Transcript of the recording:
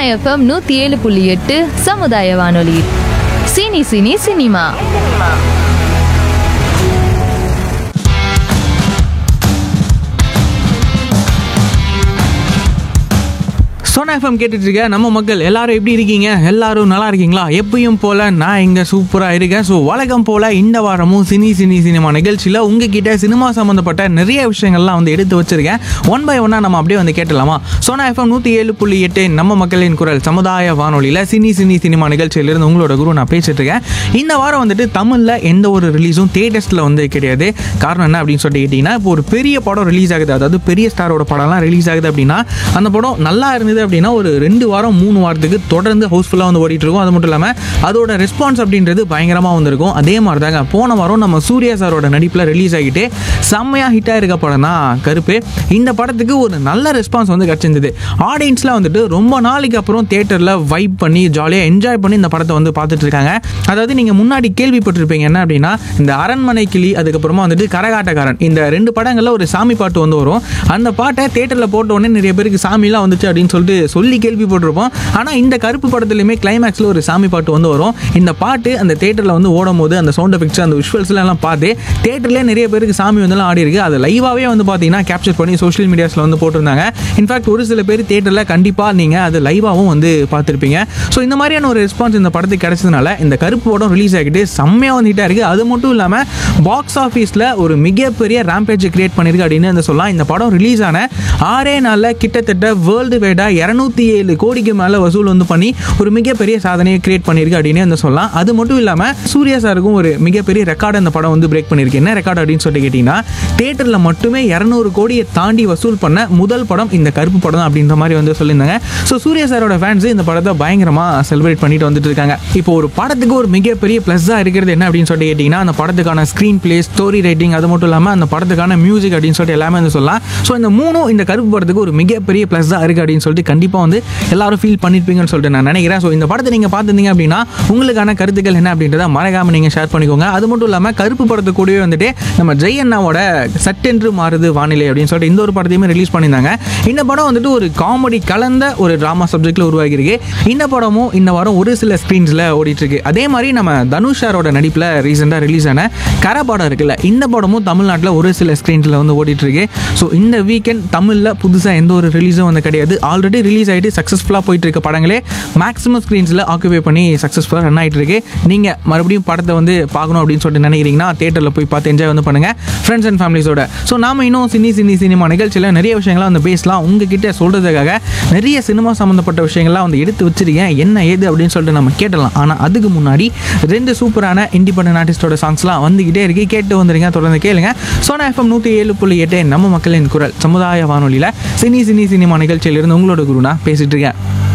FM 107.8 சமுதாய வானொலி. Cine cine cinema. Sona FM கேட்டுட்டு இருக்க நம்ம மக்கள் எல்லாரும் எப்படி இருக்கீங்க? எல்லாரும் நல்லா இருக்கீங்களா? எப்பயும் போல நான் இங்கே சூப்பராக இருக்கேன். ஸோ வழக்கம் போல இந்த வாரமும் சினி சினிமா நிகழ்ச்சியில் உங்ககிட்ட சினிமா சம்மந்தப்பட்ட நிறைய விஷயங்கள்லாம் வந்து எடுத்து வச்சிருக்கேன். ஒன் பை ஒன்னாக நம்ம அப்படியே வந்து கேட்டலாமா? சோனா எஃப்எம் 107.8 நம்ம மக்களின் குரல் சமுதாய வானொலியில் சினி சினிமா நிகழ்ச்சியிலிருந்து உங்களோட குரு நான் பேசிட்டு இருக்கேன். இந்த வாரம் வந்துட்டு தமிழில் எந்த ஒரு ரிலீஸும் தியேட்டர்ஸில் வந்து கிடையாது. காரணம் என்ன அப்படின்னு சொல்லிட்டு கேட்டிங்கன்னா, இப்போ ஒரு பெரிய படம் ரிலீஸ் ஆகுது, அதாவது பெரிய ஸ்டாரோட படம்லாம் ரிலீஸ் ஆகுது அப்படின்னா அந்த படம் நல்லா இருந்தது அப்படின்னா ஒரு 2 வாரம் 3 வாரத்துக்கு தொடர்ந்து ஹவுஸ்ஃபுல்லாக வந்து ஓடிட்டு இருக்கும். அது மட்டும் இல்லாமல் அதோட ரெஸ்பான்ஸ் அப்படின்றது பயங்கரமாக வந்திருக்கும். அதே மாதிரி தாங்க போன வாரம் நம்ம சூர்யா சாரோட நடிப்பில் ரிலீஸ் ஆகிட்டு செம்மையாக ஹிட் ஆகிருக்க படம் தான் கருப்பு. இந்த படத்துக்கு ஒரு நல்ல ரெஸ்பான்ஸ் வந்து கிடச்சிருந்தது. ஆடியன்ஸ்லாம் வந்துட்டு ரொம்ப நாளைக்கு அப்புறம் தியேட்டரில் வைப் பண்ணி ஜாலியாக என்ஜாய் பண்ணி இந்த படத்தை வந்து பார்த்துட்டு இருக்காங்க. அதாவது நீங்கள் முன்னாடி கேள்விப்பட்டிருப்பீங்க என்ன அப்படின்னா, இந்த அரண்மனை கிளி அதுக்கப்புறமா வந்துட்டு கரகாட்டக்காரன் இந்த 2 படங்களில் ஒரு சாமி பாட்டு வந்து வரும். அந்த பாட்டை தியேட்டரில் போட்ட உடனே நிறைய பேருக்கு சாமிலாம் வந்துச்சு அப்படின்னு சொல்லி கேள்விப்பட்டிருப்போம். ஆனால் இந்த கருப்பு படத்துலையுமே கிளைமேக்ஸில் ஒரு சாமி பாட்டு வந்து வரும். இந்த பாட்டு அந்த தியேட்டரில் வந்து ஓடும் போது அந்த சவுண்ட் எஃபெக்ட்ஸ் அந்த விஷுவல்ஸ்லாம் பார்த்து தியேட்டர்லேயே நிறைய பேருக்கு சாமி வந்து ஆடி இருக்கு. அது லைவாகவே வந்து பார்த்தீங்கன்னா கேப்சர் பண்ணி சோஷியல் மீடியாஸில் வந்து போட்டிருந்தாங்க. இன்ஃபேக்ட் ஒரு சில பேர் தியேட்டரில் கண்டிப்பாக நீங்கள் அது லைவாகவும் வந்து பார்த்துருப்பீங்க. ஸோ இந்த மாதிரியான ஒரு ரெஸ்பான்ஸ் இந்த படத்துக்கு கிடைச்சதுனால இந்த கருப்பு படம் ரிலீஸ் ஆகிட்டு செம்மையாக வந்து ஹிட்டாக இருக்குது. அது மட்டும் இல்லாமல் பாக்ஸ் ஆஃபீஸில் ஒரு மிகப்பெரிய ரேம்பேஜ் கிரியேட் பண்ணியிருக்கு அப்படின்னு வந்து சொல்லலாம். இந்த படம் ரிலீஸ் ஆன 6 நாளில் கிட்டத்தட்ட வேர்ல்டு வைடாக 207 கோடிக்கு மேலே வசூல் வந்து பண்ணி ஒரு மிகப்பெரிய சாதனையை கிரியேட் பண்ணியிருக்கு அப்படின்னு வந்து சொல்லலாம். அது மட்டும் இல்லாமல் சூர்யா சாருக்கும் ஒரு மிகப்பெரிய ரெக்கார்டு அந்த படம் வந்து பிரேக் பண்ணியிருக்கு. என்ன ரெக்கார்டு அப்படின்னு சொல்லிட்டு கேட்டிங்கன்னா, தியேட்டரில் மட்டுமே 200 கோடியை தாண்டி வசூல் பண்ண முதல் படம் இந்த கருப்பு படம் தான் அப்படின்ற மாதிரி வந்து சொல்லியிருந்தாங்க. ஸோ சூர்யா சாரோட ஃபேன்ஸ் இந்த படத்தை பயங்கரமாக செலிப்ரேட் பண்ணிட்டு வந்துட்டு இருக்காங்க. இப்போ ஒரு படத்துக்கு ஒரு மிகப்பெரிய ப்ளஸ்ஸாக இருக்கிறது என்ன அப்படின்னு சொல்லிட்டு கேட்டிங்கன்னா, அந்த படத்துக்கான ஸ்க்ரீன் பிளே, ஸ்டோரி ரைட்டிங், அது மட்டும் இல்லாமல் அந்த படத்துக்கான மியூசிக் அப்படின்னு சொல்லிட்டு எல்லாமே வந்து சொல்லலாம். ஸோ இந்த மூணும் இந்த கருப்பு படத்துக்கு ஒரு மிகப்பெரிய ப்ளஸ்ஸாக இருக்குது அப்படின்னு சொல்லிட்டு கண்டிப்பாக வந்து எல்லாரும் ஃபீல் பண்ணியிருப்பீங்கன்னு சொல்லிட்டு நான் நினைக்கிறேன். ஸோ இந்த படத்தை நீங்கள் பார்த்துருந்தீங்க அப்படின்னா உங்களுக்கான கருத்துக்கள் என்ன அப்படின்றத மறக்காமல் நீங்கள் ஷேர் பண்ணிக்கோங்க. அது மட்டும் இல்லாமல் கருப்பு படத்து கூடவே வந்துட்டு நம்ம ஜெய் அண்ணாவோட சட்டென்று மாறுது வானிலை அப்படின்னு சொல்லிட்டு இந்த ஒரு படத்தையுமே ரிலீஸ் பண்ணியிருந்தாங்க. இந்த படம் வந்துட்டு ஒரு காமெடி கலந்த ஒரு ட்ராமா சப்ஜெக்டில் உருவாகிருக்கு. இந்த படமும் இந்த வாரம் ஒரு சில ஸ்க்ரீன்ஸில் ஓடிட்டு இருக்கு. அதே மாதிரி நம்ம தனுஷாரோட நடிப்பில் ரீசெண்டாக ரிலீஸ் ஆன கர படம் இருக்குல்ல, இந்த படமும் தமிழ்நாட்டில் ஒரு சில ஸ்க்ரீன்ஸில் வந்து ஓடிட்டு இருக்கு. ஸோ இந்த வீக்கெண்ட் தமிழில் புதுசாக எந்த ஒரு ரிலீஸும் வந்து கிடையாது. ஆல்ரெடி ரிலீஸ் ஆகிட்டு சக்ஸஸ்ஃபுல்லாக போயிட்டு இருக்க படங்களே மேக்ஸிமம் ஸ்க்ரீன்ஸில் ஆக்குபை பண்ணி சக்ஸஸ்ஃபுல்லாக ரன் ஆகிட்டு இருக்கு. நீங்கள் மறுபடியும் படத்தை வந்து பார்க்கணும் அப்படின்னு சொல்லிட்டு நினைக்கிறீங்கன்னா தியேட்டரில் போய் பார்த்து என்ஜாய் வந்து பண்ணுங்கள் ஃப்ரெண்ட்ஸ் அண்ட் ஃபேமிலிஸோட. ஸோ நாம இன்னும் சினிமா நிகழ்ச்சியில் நிறைய விஷயங்கள்லாம் வந்து பேசலாம். உங்ககிட்ட சொல்கிறதுக்காக நிறைய சினிமா சம்மந்தப்பட்ட விஷயங்கள்லாம் வந்து எடுத்து வச்சிருக்கேன். என்ன ஏது அப்படின்னு சொல்லிட்டு நம்ம கேட்டலாம். ஆனால் அதுக்கு முன்னாடி 2 சூப்பரான இண்டிபெண்டன்ட் ஆர்டிஸ்டோட சாங்ஸ்லாம் வந்துகிட்டே இருக்கு. கேட்டு வந்துருங்க, தொடர்ந்து கேளுங்க. சோனா எஃப்எம் 107.8 நம்ம மக்களின் குரல் சமுதாய வானொலியில் சினிமா நிகழ்ச்சியிலிருந்து உங்களோட குரு நான் பேசிட்டு இருக்கேன்.